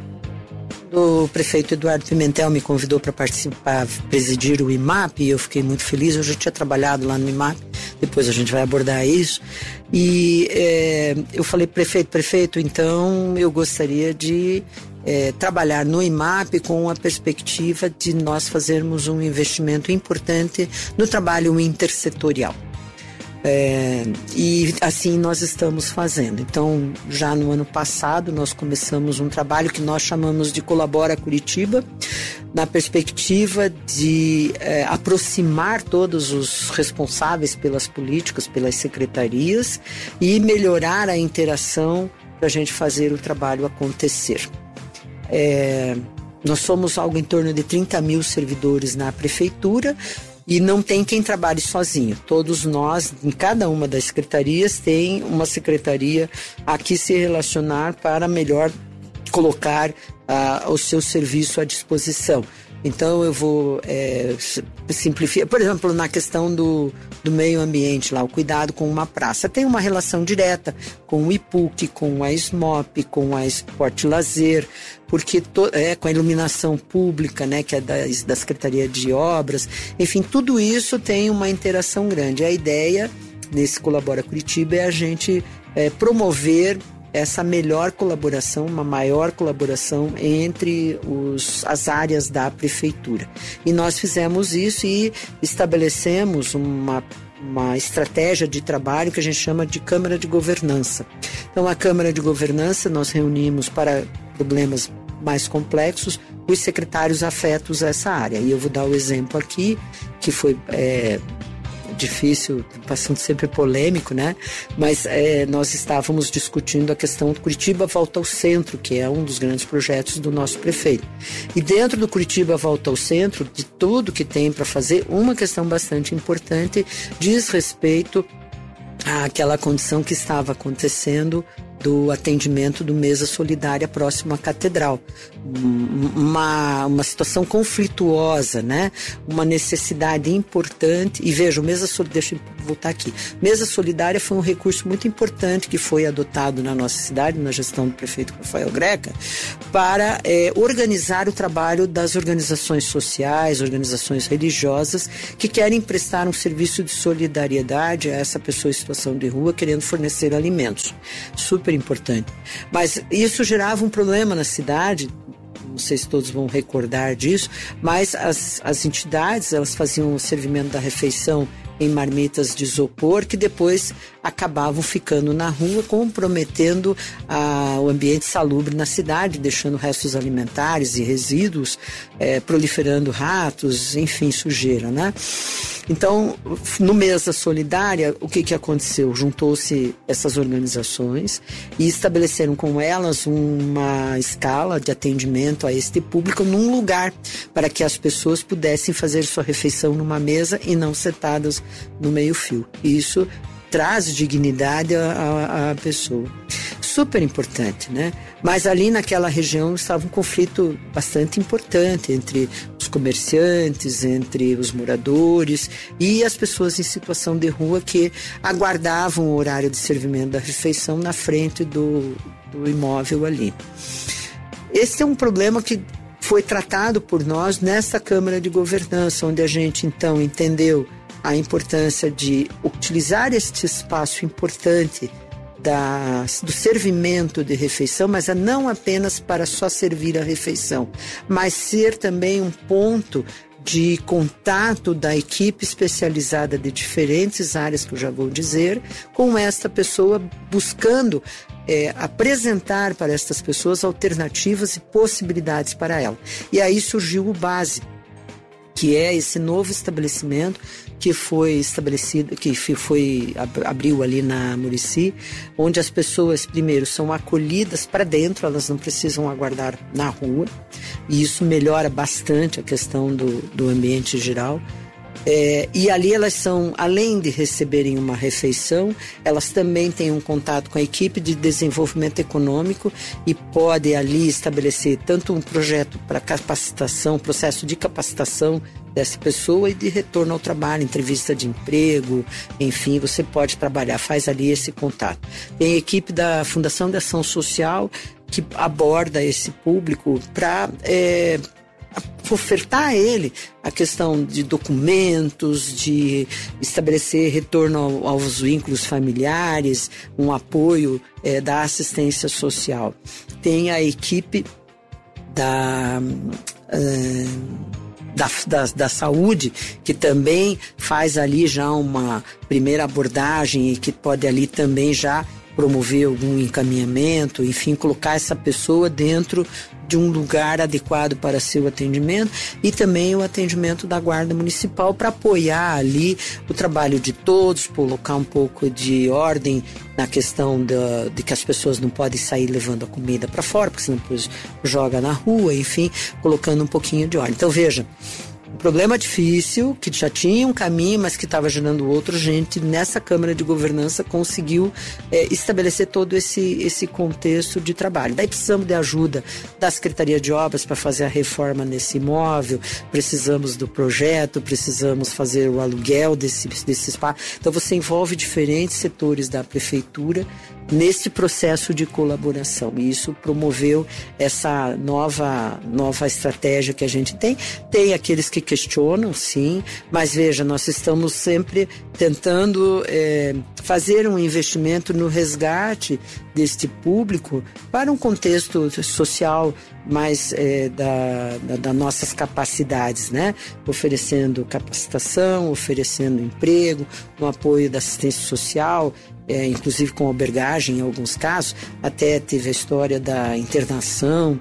O prefeito Eduardo Pimentel me convidou para participar, presidir o I M A P, e eu fiquei muito feliz. Eu já tinha trabalhado lá no I M A P, depois a gente vai abordar isso. E é, eu falei, prefeito, prefeito, então eu gostaria de é, trabalhar no I M A P com a perspectiva de nós fazermos um investimento importante no trabalho intersetorial. É, e assim nós estamos fazendo. Então, já no ano passado, nós começamos um trabalho que nós chamamos de Colabora Curitiba, na perspectiva de é, aproximar todos os responsáveis pelas políticas, pelas secretarias, e melhorar a interação para a gente fazer o trabalho acontecer. É, nós somos algo em torno de trinta mil servidores na prefeitura, e não tem quem trabalhe sozinho. Todos nós, em cada uma das secretarias, tem uma secretaria a que se relacionar para melhor colocar uh, o seu serviço à disposição. Então eu vou é, simplificar, por exemplo, na questão do, do meio ambiente, lá, o cuidado com uma praça. Tem uma relação direta com o I P U C, com a SMOP, com a Esporte Lazer, porque to, é, com a iluminação pública, né, que é da, da Secretaria de Obras. Enfim, tudo isso tem uma interação grande. A ideia nesse Colabora Curitiba é a gente é, promover essa melhor colaboração, uma maior colaboração entre os, as áreas da prefeitura. E nós fizemos isso e estabelecemos uma, uma estratégia de trabalho que a gente chama de Câmara de Governança. Então, a Câmara de Governança nós reunimos para problemas mais complexos os secretários afetos a essa área. E eu vou dar o exemplo aqui, que foi é, difícil, bastante sempre polêmico, né? Mas é, nós estávamos discutindo a questão do Curitiba Volta ao Centro, que é um dos grandes projetos do nosso prefeito. E dentro do Curitiba Volta ao Centro, de tudo que tem para fazer, uma questão bastante importante diz respeito àquela condição que estava acontecendo do atendimento do Mesa Solidária próximo à Catedral. Uma, uma situação conflituosa, né? Uma necessidade importante. E veja, o Mesa Solidária, deixa eu voltar aqui. Mesa Solidária foi um recurso muito importante que foi adotado na nossa cidade, na gestão do prefeito Rafael Greca, para é, organizar o trabalho das organizações sociais, organizações religiosas, que querem prestar um serviço de solidariedade a essa pessoa em situação de rua, querendo fornecer alimentos. Super importante. Mas isso gerava um problema na cidade, não sei se todos vão recordar disso, mas as, as entidades, elas faziam o servimento da refeição em marmitas de isopor, que depois acabavam ficando na rua, comprometendo ah, o ambiente salubre na cidade, deixando restos alimentares e resíduos, eh, proliferando ratos, enfim, sujeira, né? Então, no Mesa Solidária, o que, que aconteceu? Juntou-se essas organizações e estabeleceram com elas uma escala de atendimento a este público num lugar para que as pessoas pudessem fazer sua refeição numa mesa e não sentadas no meio-fio. Isso traz dignidade à, à pessoa. Super importante, né? Mas ali naquela região estava um conflito bastante importante entre os comerciantes, entre os moradores e as pessoas em situação de rua que aguardavam o horário de servimento da refeição na frente do, do imóvel ali. Esse é um problema que foi tratado por nós nessa Câmara de Governança, onde a gente então entendeu a importância de utilizar este espaço importante da, do servimento de refeição, mas não apenas para só servir a refeição, mas ser também um ponto de contato da equipe especializada de diferentes áreas, que eu já vou dizer, com esta pessoa, buscando é, apresentar para estas pessoas alternativas e possibilidades para ela. E aí surgiu o Base, que é esse novo estabelecimento que foi estabelecido, que foi, abriu ali na Murici, onde as pessoas, primeiro, são acolhidas para dentro, elas não precisam aguardar na rua, e isso melhora bastante a questão do, do ambiente geral. É, e ali elas são, além de receberem uma refeição, elas também têm um contato com a equipe de desenvolvimento econômico e podem ali estabelecer tanto um projeto para capacitação, processo de capacitação dessa pessoa e de retorno ao trabalho, entrevista de emprego, enfim, você pode trabalhar, faz ali esse contato. Tem a equipe da Fundação de Ação Social que aborda esse público para é, ofertar a ele a questão de documentos, de estabelecer retorno ao, aos vínculos familiares, um apoio é, da assistência social. Tem a equipe da... É, Da, da, da saúde, que também faz ali já uma primeira abordagem e que pode ali também já promover algum encaminhamento, enfim, colocar essa pessoa dentro de um lugar adequado para seu atendimento, e também o atendimento da Guarda Municipal para apoiar ali o trabalho de todos, colocar um pouco de ordem na questão da, de que as pessoas não podem sair levando a comida para fora, porque senão depois joga na rua, enfim, colocando um pouquinho de ordem. Então veja, um problema difícil, que já tinha um caminho, mas que estava gerando outro. Gente, nessa Câmara de Governança conseguiu é, estabelecer todo esse, esse contexto de trabalho. Daí precisamos de ajuda da Secretaria de Obras para fazer a reforma nesse imóvel, precisamos do projeto, precisamos fazer o aluguel desse, desse espaço. Então você envolve diferentes setores da Prefeitura nesse processo de colaboração, e isso promoveu essa nova, nova estratégia que a gente tem. Tem aqueles que questionam, sim, mas veja, nós estamos sempre tentando é, fazer um investimento no resgate deste público para um contexto social mais é, da, da, das nossas capacidades, né? Oferecendo capacitação, oferecendo emprego, no apoio da assistência social, É, inclusive com albergagem em alguns casos. Até teve a história da internação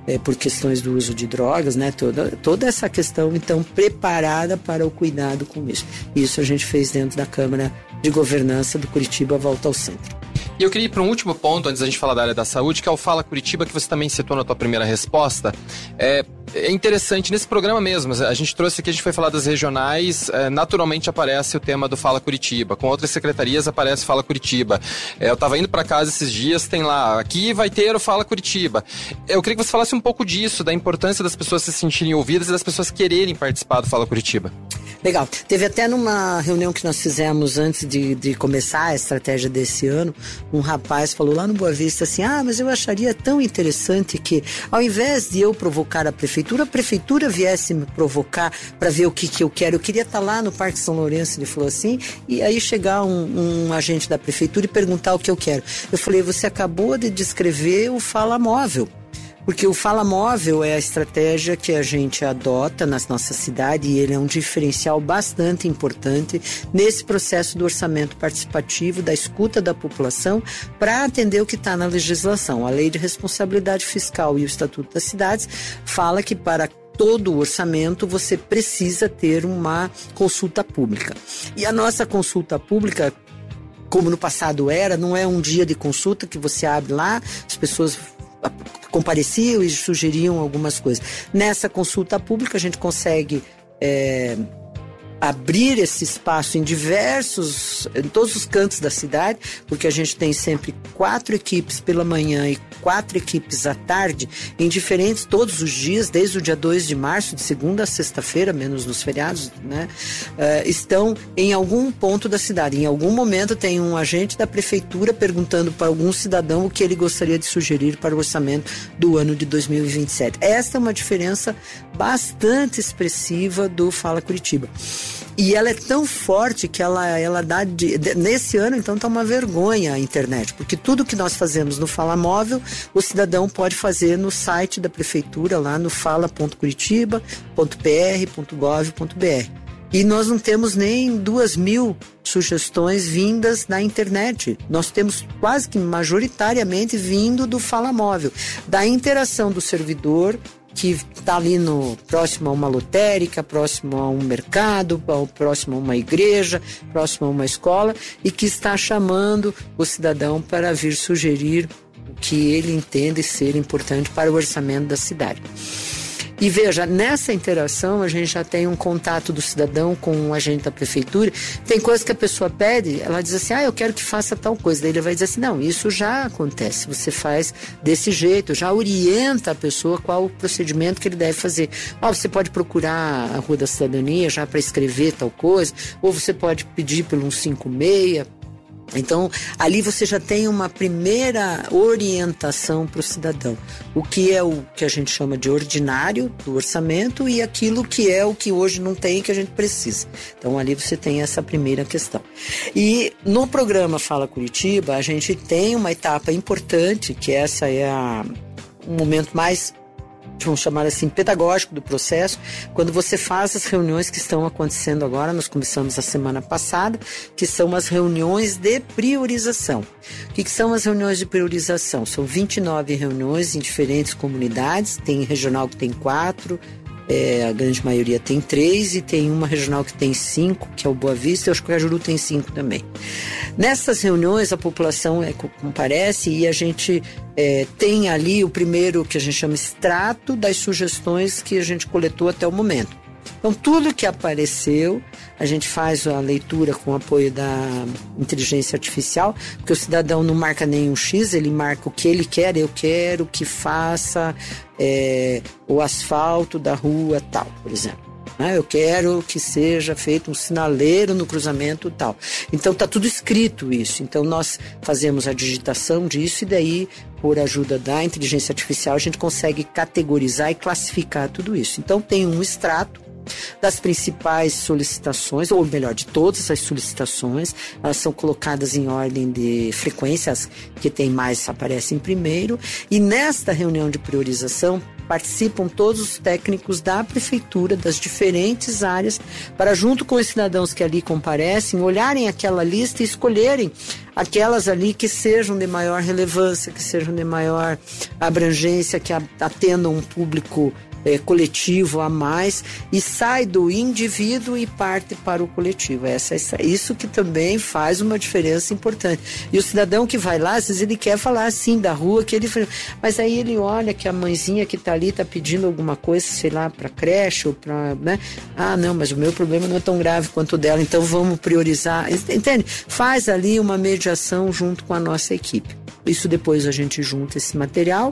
é, por questões do uso de drogas, né? Toda, toda essa questão, então, preparada para o cuidado com isso. Isso a gente fez dentro da Câmara de Governança do Curitiba Volta ao Centro. E eu queria ir para um último ponto, antes da gente falar da área da saúde, que é o Fala Curitiba, que você também citou na tua primeira resposta. É, é interessante, nesse programa mesmo, a gente trouxe aqui, a gente foi falar das regionais, é, naturalmente aparece o tema do Fala Curitiba, com outras secretarias aparece Fala Curitiba. É, eu estava indo para casa esses dias, tem lá, aqui vai ter o Fala Curitiba. Eu queria que você falasse um pouco disso, da importância das pessoas se sentirem ouvidas e das pessoas quererem participar do Fala Curitiba. Legal. Teve até numa reunião que nós fizemos antes de, de começar a estratégia desse ano, um rapaz falou lá no Boa Vista assim, ah, mas eu acharia tão interessante que ao invés de eu provocar a prefeitura, a prefeitura viesse me provocar para ver o que, que eu quero. Eu queria estar lá no Parque São Lourenço, ele falou assim, e aí chegar um, um agente da prefeitura e perguntar o que eu quero. Eu falei, você acabou de descrever o Fala Móvel. Porque o Fala Móvel é a estratégia que a gente adota na nossa cidade e ele é um diferencial bastante importante nesse processo do orçamento participativo, da escuta da população para atender o que está na legislação. A Lei de Responsabilidade Fiscal e o Estatuto das Cidades fala que para todo o orçamento você precisa ter uma consulta pública. E a nossa consulta pública, como no passado era, não é um dia de consulta que você abre lá, as pessoas compareciam e sugeriam algumas coisas. Nessa consulta pública a gente consegue é, abrir esse espaço em diversos, em todos os cantos da cidade, porque a gente tem sempre quatro equipes pela manhã e quatro equipes à tarde, em diferentes, todos os dias, desde o dia dois de março, de segunda a sexta-feira, menos nos feriados, né? Uh, estão em algum ponto da cidade. Em algum momento tem um agente da prefeitura perguntando para algum cidadão o que ele gostaria de sugerir para o orçamento do ano de dois mil e vinte e sete. Esta é uma diferença bastante expressiva do Fala Curitiba. E ela é tão forte que ela, ela dá... De, de, nesse ano, então, está uma vergonha a internet, porque tudo que nós fazemos no Fala Móvel, o cidadão pode fazer no site da prefeitura, lá no fala ponto curitiba ponto p r ponto gov ponto b r. E nós não temos nem duas mil sugestões vindas da internet. Nós temos quase que majoritariamente vindo do Fala Móvel, da interação do servidor, que está ali no, próximo a uma lotérica, próximo a um mercado, próximo a uma igreja, próximo a uma escola, e que está chamando o cidadão para vir sugerir o que ele entende ser importante para o orçamento da cidade. E veja, nessa interação a gente já tem um contato do cidadão com um agente da prefeitura. Tem coisas que a pessoa pede, ela diz assim, ah, eu quero que faça tal coisa. Daí ele vai dizer assim, não, isso já acontece, você faz desse jeito, já orienta a pessoa qual o procedimento que ele deve fazer. Ó, você pode procurar a Rua da Cidadania já para escrever tal coisa, ou você pode pedir pelo um cinco seis. Então, ali você já tem uma primeira orientação para o cidadão. O que é o que a gente chama de ordinário do orçamento e aquilo que é o que hoje não tem e que a gente precisa. Então, ali você tem essa primeira questão. E no programa Fala Curitiba, a gente tem uma etapa importante, que essa é a, um momento mais, vamos chamar assim, pedagógico do processo, quando você faz as reuniões que estão acontecendo agora, nós começamos a semana passada, que são as reuniões de priorização. O que, que são as reuniões de priorização? São vinte e nove reuniões em diferentes comunidades, tem regional que tem quatro, é, a grande maioria tem três, e tem uma regional que tem cinco, que é o Boa Vista, eu acho que o Cajuru tem cinco também. Nessas reuniões a população é, comparece e a gente é, tem ali o primeiro que a gente chama extrato das sugestões que a gente coletou até o momento. Então tudo que apareceu, a gente faz a leitura com o apoio da inteligência artificial, porque o cidadão não marca nenhum X, ele marca o que ele quer, eu quero que faça é, o asfalto da rua tal, por exemplo. Eu quero que seja feito um sinaleiro no cruzamento tal. Então está tudo escrito isso. Então nós fazemos a digitação disso e daí, por ajuda da inteligência artificial, a gente consegue categorizar e classificar tudo isso. Então tem um extrato das principais solicitações, ou melhor, de todas as solicitações. Elas são colocadas em ordem de frequência, as que tem mais aparecem primeiro. E nesta reunião de priorização, participam todos os técnicos da prefeitura, das diferentes áreas, para junto com os cidadãos que ali comparecem, olharem aquela lista e escolherem aquelas ali que sejam de maior relevância, que sejam de maior abrangência, que atendam um público É, coletivo a mais, e sai do indivíduo e parte para o coletivo. Essa, essa, isso que também faz uma diferença importante. E o cidadão que vai lá, às vezes ele quer falar assim da rua, que ele, mas aí ele olha que a mãezinha que está ali está pedindo alguma coisa, sei lá, para creche ou para, né? Ah, não, mas o meu problema não é tão grave quanto o dela, então vamos priorizar. Entende? Faz ali uma mediação junto com a nossa equipe. Isso depois a gente junta esse material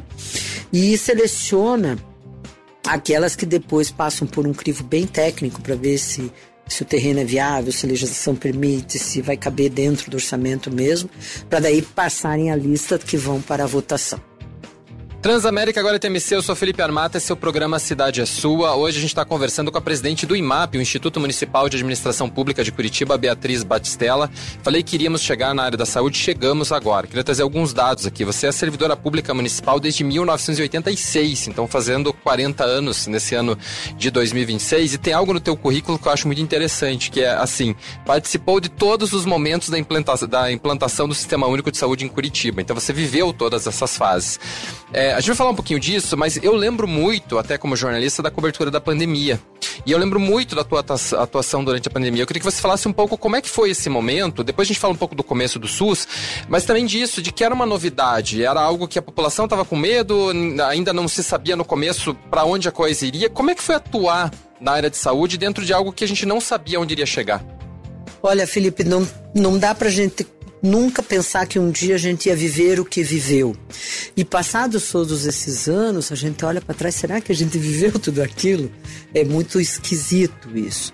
e seleciona aquelas que depois passam por um crivo bem técnico para ver se, se o terreno é viável, se a legislação permite, se vai caber dentro do orçamento mesmo, para daí passarem a lista que vão para a votação. Transamérica, agora é T M C, eu sou Felipe Armata, esse é o programa Cidade é Sua. Hoje a gente está conversando com a presidente do I M A P, o Instituto Municipal de Administração Pública de Curitiba, Beatriz Batistella. Falei que iríamos chegar na área da saúde, chegamos agora. Queria trazer alguns dados aqui. Você é servidora pública municipal desde mil novecentos e oitenta e seis, então fazendo quarenta anos nesse ano de dois mil e vinte e seis, e tem algo no teu currículo que eu acho muito interessante, que é assim, participou de todos os momentos da implantação, da implantação do Sistema Único de Saúde em Curitiba, então você viveu todas essas fases. É, a gente vai falar um pouquinho disso, mas eu lembro muito, até como jornalista, da cobertura da pandemia. E eu lembro muito da tua atuação durante a pandemia. Eu queria que você falasse um pouco como é que foi esse momento. Depois a gente fala um pouco do começo do SUS, mas também disso, de que era uma novidade. Era algo que a população estava com medo, ainda não se sabia no começo para onde a coisa iria. Como é que foi atuar na área de saúde dentro de algo que a gente não sabia onde iria chegar? Olha, Felipe, não, não dá pra gente nunca pensar que um dia a gente ia viver o que viveu. E passados todos esses anos, a gente olha para trás, será que a gente viveu tudo aquilo? É muito esquisito isso.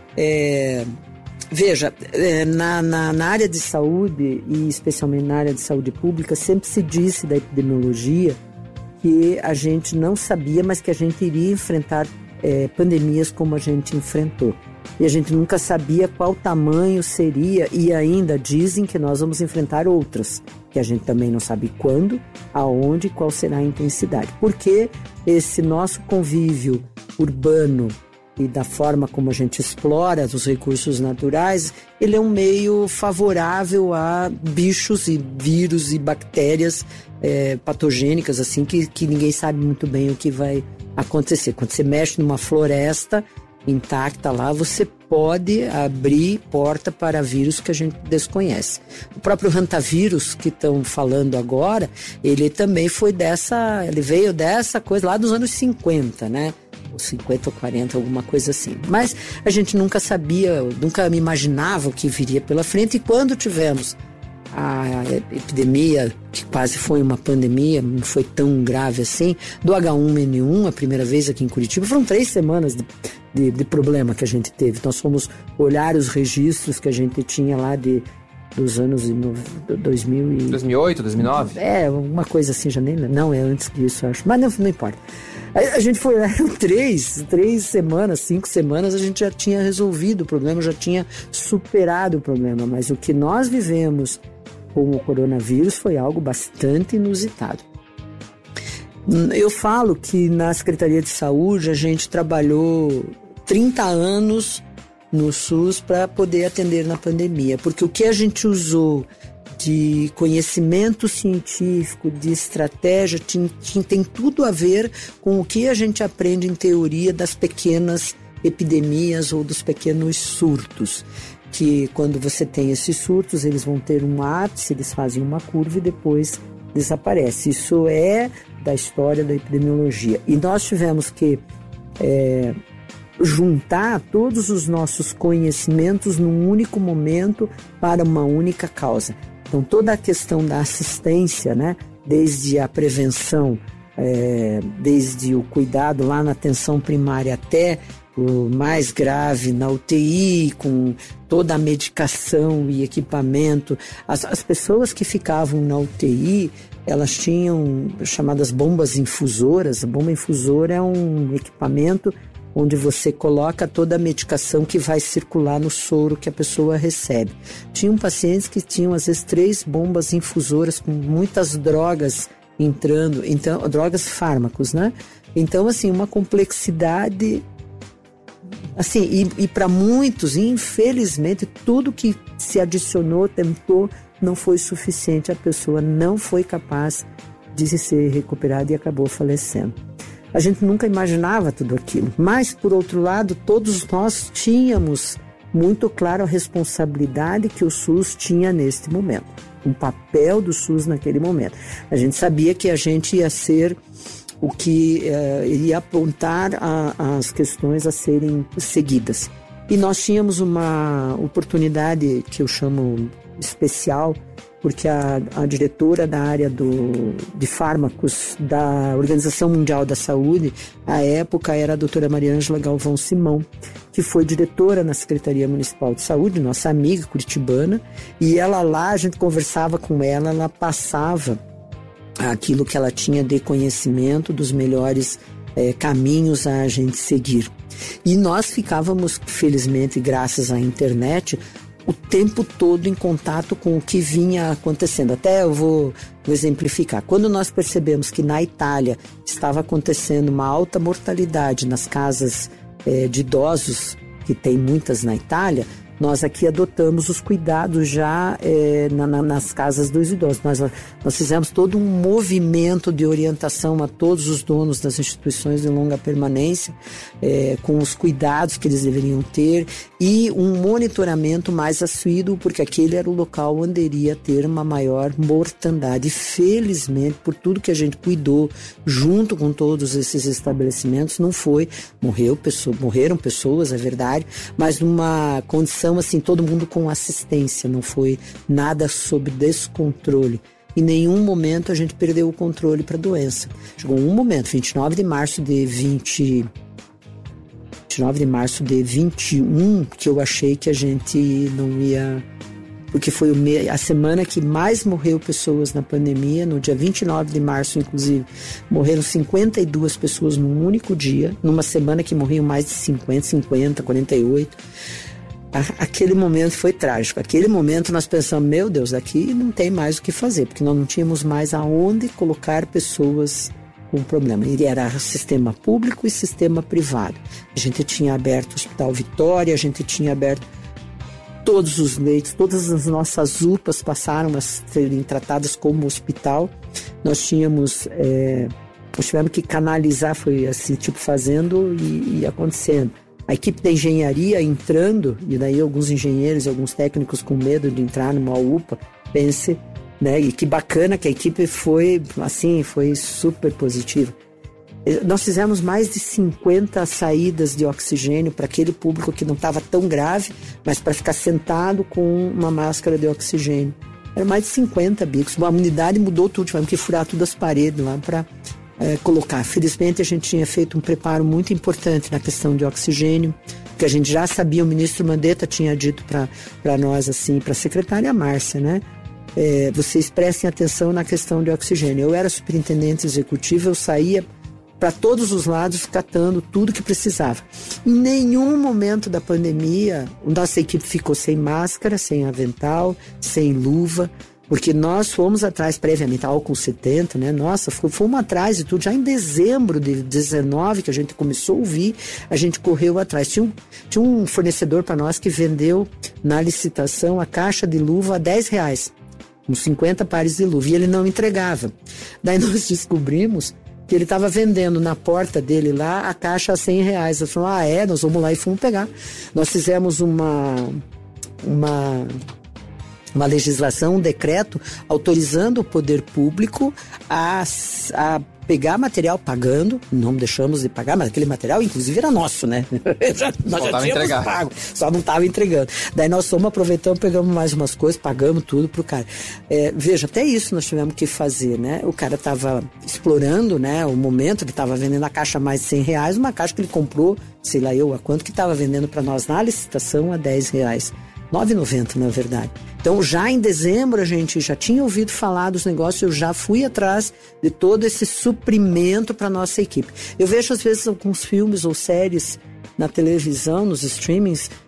É, veja, é, na, na, na área de saúde, e especialmente na área de saúde pública, sempre se disse da epidemiologia que a gente não sabia, mas que a gente iria enfrentar é, pandemias como a gente enfrentou. E a gente nunca sabia qual tamanho seria, e ainda dizem que nós vamos enfrentar outras, que a gente também não sabe quando, aonde e qual será a intensidade. Porque esse nosso convívio urbano e da forma como a gente explora os recursos naturais, ele é um meio favorável a bichos e vírus e bactérias é, patogênicas, assim, que, que ninguém sabe muito bem o que vai acontecer. Quando você mexe numa floresta intacta lá, você pode abrir porta para vírus que a gente desconhece. O próprio hantavírus que estão falando agora, ele também foi dessa, ele veio dessa coisa lá dos anos cinquenta, né? Ou cinquenta ou quarenta, alguma coisa assim. Mas a gente nunca sabia, nunca me imaginava o que viria pela frente, e quando tivemos a epidemia, que quase foi uma pandemia, não foi tão grave assim, do agá um ene um, a primeira vez aqui em Curitiba, foram três semanas de, de, de problema que a gente teve. Nós fomos olhar os registros que a gente tinha lá de, dos anos dois mil e... dois mil e oito, dois mil e nove? É, uma coisa assim, já nem... Não, é antes disso, acho. Mas não, não importa. A, a gente foi lá, três, três semanas, cinco semanas, a gente já tinha resolvido o problema, já tinha superado o problema. Mas o que nós vivemos com o coronavírus foi algo bastante inusitado. Eu falo que na Secretaria de Saúde a gente trabalhou trinta anos no SUS para poder atender na pandemia, porque o que a gente usou de conhecimento científico, de estratégia, tem, tem tudo a ver com o que a gente aprende em teoria das pequenas epidemias ou dos pequenos surtos, que quando você tem esses surtos, eles vão ter um ápice, eles fazem uma curva e depois desaparece. Isso é da história da epidemiologia. E nós tivemos que é, juntar todos os nossos conhecimentos num único momento para uma única causa. Então, toda a questão da assistência, né, desde a prevenção, é, desde o cuidado lá na atenção primária até o mais grave na U T I, com toda a medicação e equipamento. As, as pessoas que ficavam na U T I, elas tinham chamadas bombas infusoras. A bomba infusora é um equipamento onde você coloca toda a medicação que vai circular no soro que a pessoa recebe. Tinham pacientes que tinham, às vezes, três bombas infusoras com muitas drogas entrando, então, drogas, fármacos, né? Então, assim, uma complexidade, assim, e, e para muitos, infelizmente, tudo que se adicionou, tentou, não foi suficiente, a pessoa não foi capaz de ser recuperada e acabou falecendo. A gente nunca imaginava tudo aquilo, mas, por outro lado, todos nós tínhamos muito claro a responsabilidade que o SUS tinha neste momento, o papel do SUS naquele momento. A gente sabia que a gente ia ser o que uh, iria apontar a, as questões a serem seguidas. E nós tínhamos uma oportunidade que eu chamo especial, porque a, a diretora da área do, de fármacos da Organização Mundial da Saúde, à época, era a doutora Mariângela Galvão Simão, que foi diretora na Secretaria Municipal de Saúde, nossa amiga curitibana, e ela lá, a gente conversava com ela, ela passava aquilo que ela tinha de conhecimento dos melhores é, caminhos a gente seguir. E nós ficávamos, felizmente, graças à internet, o tempo todo em contato com o que vinha acontecendo. Até eu vou, vou exemplificar. Quando nós percebemos que na Itália estava acontecendo uma alta mortalidade nas casas é, de idosos, que tem muitas na Itália, nós aqui adotamos os cuidados já é, na, na, nas casas dos idosos. Nós, nós fizemos todo um movimento de orientação a todos os donos das instituições de longa permanência, é, com os cuidados que eles deveriam ter e um monitoramento mais assíduo, porque aquele era o local onde iria ter uma maior mortandade. Felizmente, por tudo que a gente cuidou, junto com todos esses estabelecimentos, não foi, morreu pessoa, morreram pessoas, é verdade, mas numa condição assim, todo mundo com assistência, não foi nada sob descontrole. Em nenhum momento a gente perdeu o controle para a doença. Chegou um momento, vinte e nove de março de vinte, vinte e nove de março de vinte e um, que eu achei que a gente não ia, porque foi o me... a semana que mais morreu pessoas na pandemia. No dia vinte e nove de março, inclusive, morreram cinquenta e duas pessoas num único dia, numa semana que morriam mais de cinquenta, cinquenta, quarenta e oito. Aquele momento foi trágico. Aquele momento nós pensamos, meu Deus, aqui não tem mais o que fazer, porque nós não tínhamos mais aonde colocar pessoas com problema. E era sistema público e sistema privado. A gente tinha aberto o Hospital Vitória, a gente tinha aberto todos os leitos, todas as nossas U P As passaram a serem tratadas como hospital. Nós tínhamos, é, nós tivemos que canalizar, foi assim, tipo fazendo e, e acontecendo. A equipe da engenharia entrando, e daí alguns engenheiros e alguns técnicos com medo de entrar numa U P A, pense, né? E que bacana que a equipe foi, assim, foi super positiva. Nós fizemos mais de cinquenta saídas de oxigênio para aquele público que não estava tão grave, mas para ficar sentado com uma máscara de oxigênio. Eram mais de cinquenta bicos. A unidade mudou tudo, tivemos que furar todas as paredes lá para É, colocar. Felizmente a gente tinha feito um preparo muito importante na questão de oxigênio, que a gente já sabia, o ministro Mandetta tinha dito para nós, assim, para a secretária Márcia, né? É, vocês prestem atenção na questão de oxigênio. Eu era superintendente executivo, eu saía para todos os lados catando tudo que precisava. Em nenhum momento da pandemia, nossa equipe ficou sem máscara, sem avental, sem luva, porque nós fomos atrás previamente, álcool setenta, né? Nossa, fomos atrás de tudo. Já em dezembro de dezenove, que a gente começou a ouvir, a gente correu atrás. Tinha um, tinha um fornecedor para nós que vendeu na licitação a caixa de luva a dez reais, uns cinquenta pares de luva, e ele não entregava. Daí nós descobrimos que ele estava vendendo na porta dele lá a caixa a cem reais. Eu falei, ah, é, nós vamos lá e fomos pegar. Nós fizemos uma... uma uma legislação, um decreto autorizando o poder público a, a pegar material pagando, não deixamos de pagar, mas aquele material inclusive era nosso, né? já, nós já tínhamos entregar. pago, só não estava entregando. Daí nós fomos aproveitando, pegamos mais umas coisas, pagamos tudo pro cara. É, veja, até isso nós tivemos que fazer, né? O cara estava explorando, né, o momento, ele estava vendendo a caixa a mais de cem reais, uma caixa que ele comprou, sei lá eu, a quanto que estava vendendo para nós na licitação a dez reais. nove reais e noventa centavos, na verdade. Então, já em dezembro, a gente já tinha ouvido falar dos negócios, eu já fui atrás de todo esse suprimento para a nossa equipe. Eu vejo, às vezes, alguns filmes ou séries na televisão, nos streamings,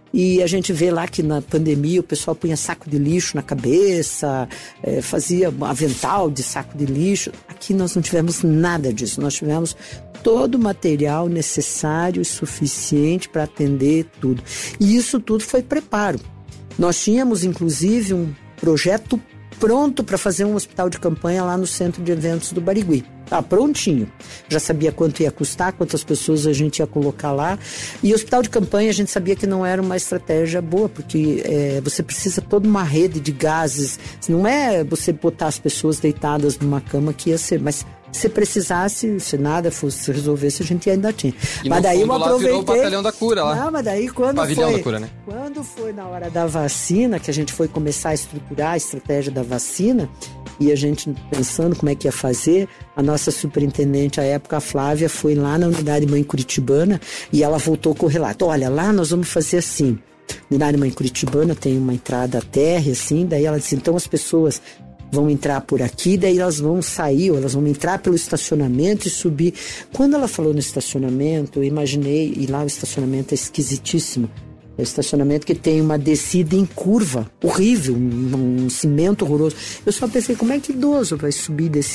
E a gente vê lá que na pandemia o pessoal punha saco de lixo na cabeça, é, fazia avental de saco de lixo. Aqui nós não tivemos nada disso. Nós tivemos todo o material necessário e suficiente para atender tudo. E isso tudo foi preparo. Nós tínhamos, inclusive, um projeto pronto para fazer um hospital de campanha lá no Centro de Eventos do Barigui. Tá prontinho. Já sabia quanto ia custar, quantas pessoas a gente ia colocar lá. E hospital de campanha a gente sabia que não era uma estratégia boa, porque é, você precisa toda uma rede de gases. Não é você botar as pessoas deitadas numa cama que ia ser, mas se precisasse, se nada fosse resolvesse, a gente ainda tinha. E mas no daí fundo, eu lá aproveitei. virou o batalhão da cura lá. Não, mas daí quando Pavilhão foi, da cura, né? quando foi na hora da vacina, que a gente foi começar a estruturar a estratégia da vacina, e a gente pensando como é que ia fazer, a nossa superintendente à época, a Flávia, foi lá na Unidade Mãe Curitibana e ela voltou com o relato. Olha, lá nós vamos fazer assim. Unidade Mãe Curitibana tem uma entrada térrea, assim, daí ela disse, então as pessoas vão entrar por aqui, daí elas vão sair, ou elas vão entrar pelo estacionamento e subir. Quando ela falou no estacionamento, eu imaginei, e lá o estacionamento é esquisitíssimo. É um estacionamento que tem uma descida em curva, horrível, um, um cimento horroroso. Eu só pensei, como é que idoso vai subir desse